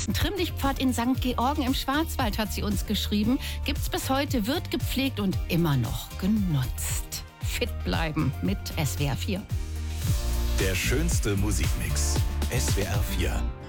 Ein Trimmlichtpfad in St. Georgen im Schwarzwald, hat sie uns geschrieben. Gibt's bis heute, wird gepflegt und immer noch genutzt. Fit bleiben mit SWR 4. Der schönste Musikmix. SWR 4.